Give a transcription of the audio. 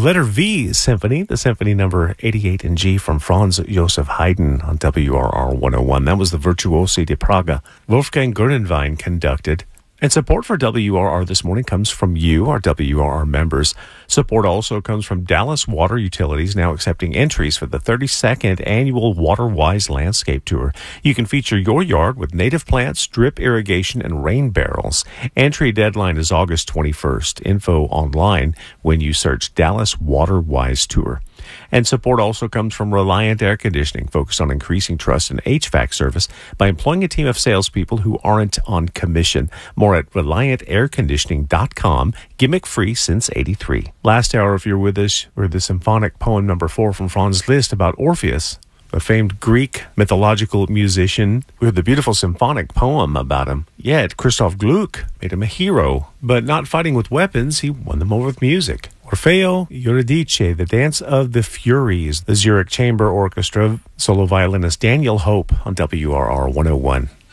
letter V Symphony, the Symphony number 88 in G from Franz Joseph Haydn on WRR 101. That was the Virtuosi di Praga. Wolfgang Gernenwein conducted. And support for WRR this morning comes from you, our WRR members. Support also comes from Dallas Water Utilities, now accepting entries for the 32nd annual WaterWise Landscape Tour. You can feature your yard with native plants, drip irrigation, and rain barrels. Entry deadline is August 21st. Info online when you search Dallas WaterWise Tour. And support also comes from Reliant Air Conditioning, focused on increasing trust in HVAC service by employing a team of salespeople who aren't on commission. More at ReliantAirConditioning.com. Gimmick free since '83. Last hour, if you're with us, we're the symphonic poem number 4 from Franz Liszt about Orpheus, a famed Greek mythological musician. We heard the beautiful symphonic poem about him. Yet Christoph Gluck made him a hero, but not fighting with weapons, he won them over with music. Orfeo Euridice, the Dance of the Furies, the Zurich Chamber Orchestra, solo violinist Daniel Hope on WRR 101.